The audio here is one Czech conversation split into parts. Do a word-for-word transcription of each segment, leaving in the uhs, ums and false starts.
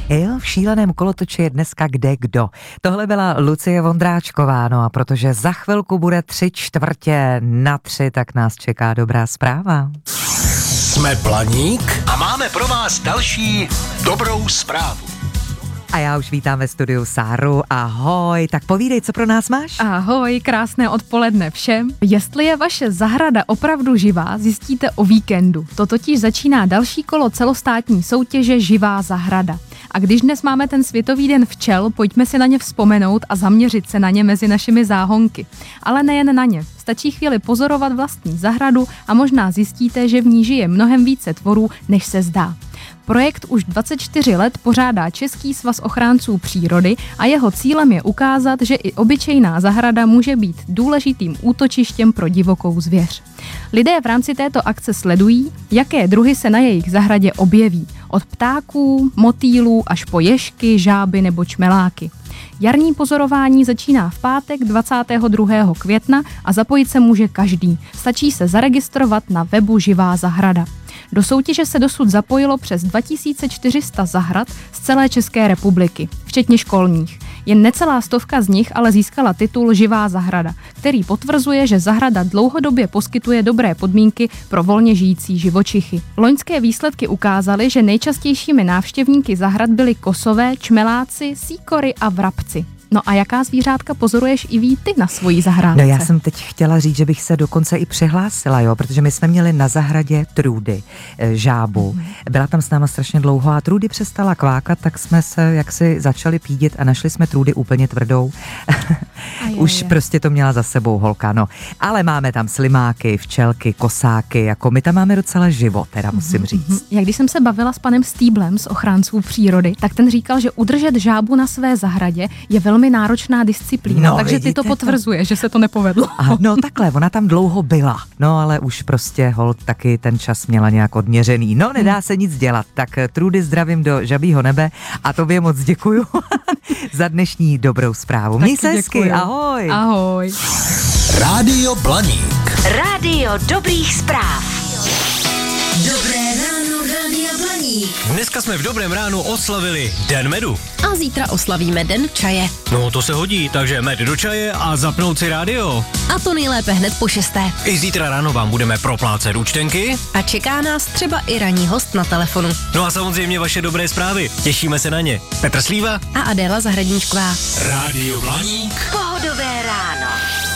Jo, v šíleném kolotoči je dneska kde kdo. Tohle byla Lucie Vondráčková, no a protože za chvilku bude tři čtvrtě na tři, tak nás čeká dobrá zpráva. Jsme Blaník a máme pro vás další dobrou zprávu. A já už vítám ve studiu Sáru. Ahoj, tak povídej, co pro nás máš? Ahoj, krásné odpoledne všem. Jestli je vaše zahrada opravdu živá, zjistíte o víkendu. To totiž začíná další kolo celostátní soutěže Živá zahrada. A když dnes máme ten Světový den včel, pojďme si na ně vzpomenout a zaměřit se na ně mezi našimi záhonky. Ale nejen na ně. Stačí chvíli pozorovat vlastní zahradu a možná zjistíte, že v ní žije mnohem více tvorů, než se zdá. Projekt už dvacet čtyři let pořádá Český svaz ochránců přírody a jeho cílem je ukázat, že i obyčejná zahrada může být důležitým útočištěm pro divokou zvěř. Lidé v rámci této akce sledují, jaké druhy se na jejich zahradě objeví. Od ptáků, motýlů až po ježky, žáby nebo čmeláky. Jarní pozorování začíná v pátek dvacátého druhého května a zapojit se může každý. Stačí se zaregistrovat na webu Živá zahrada. Do soutěže se dosud zapojilo přes dva tisíce čtyři sta zahrad z celé České republiky, včetně školních. Jen necelá stovka z nich ale získala titul Živá zahrada, který potvrzuje, že zahrada dlouhodobě poskytuje dobré podmínky pro volně žijící živočichy. Loňské výsledky ukázaly, že nejčastějšími návštěvníky zahrad byli kosové, čmeláci, síkory a vrabci. No a jaká zvířátka pozoruješ i ví ty na svojí zahrádce? No já jsem teď chtěla říct, že bych se dokonce i přihlásila, jo, protože my jsme měli na zahradě Trudy, žábu. Byla tam s náma strašně dlouho a Trudy přestala kvákat, tak jsme se jaksi začali pídit a našli jsme Trudy úplně tvrdou. Je, Už je. prostě to měla za sebou holka, no. Ale máme tam slimáky, včelky, kosáky, jako my tam máme docela živo, teda musím mm-hmm. říct. Jak když jsem se bavila s panem Stýblem z ochránců přírody, tak ten říkal, že udržet žábu na své zahradě je velmi náročná disciplína, no, takže ty to potvrzuje, to? Že se to nepovedlo. A no takhle, ona tam dlouho byla, no ale už prostě holt taky ten čas měla nějak odměřený. No nedá se nic dělat, tak Trudy zdravím do žabího nebe a tobě moc děkuju za dnešní dobrou zprávu. Měj se hezky, ahoj. Ahoj. Rádio Blaník. Rádio dobrých zpráv. Dobré ráno, Rádia Blaník. Dneska jsme v Dobrém ránu oslavili Den medu. A zítra oslavíme Den čaje. No to se hodí, takže med do čaje a zapnout si rádio. A to nejlépe hned po šesté. I zítra ráno vám budeme proplácet účtenky. A čeká nás třeba i ranní host na telefonu. No a samozřejmě vaše dobré zprávy. Těšíme se na ně. Petr Slíva a Adéla Zahradníčková. Rádio Blaník. Pohodové ráno.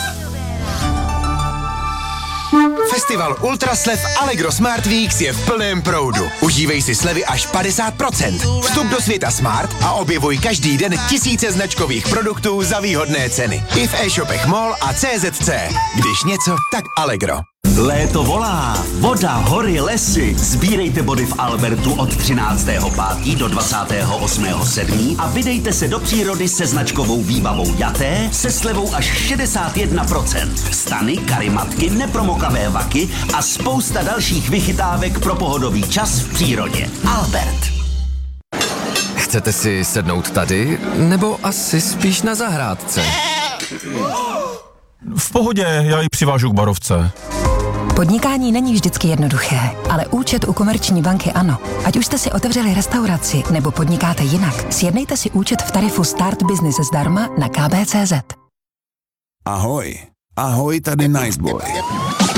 Festival Ultraslev Allegro Smart Weeks je v plném proudu. Užívej si slevy až padesát procent. Vstup do světa Smart a objevuj každý den tisíce značkových produktů za výhodné ceny. I v e-shopech MOL a C Z C. Když něco, tak Allegro. Léto volá, voda, hory, lesy. Sbírejte body v Albertu od třináctého pátého do dvacátého osmého sedmého a vydejte se do přírody se značkovou výbavou Jaté se slevou až šedesát jedna procent. Stany, karimatky, nepromokavé vaky a spousta dalších vychytávek pro pohodový čas v přírodě. Albert. Chcete si sednout tady, nebo asi spíš na zahrádce? V pohodě, já ji přivážu k barovce. Podnikání není vždycky jednoduché, ale účet u Komerční banky ano. Ať už jste si otevřeli restauraci nebo podnikáte jinak, sjednejte si účet v tarifu Start Business zdarma na k b tečka cé zet. Ahoj, ahoj, tady Nice Boy.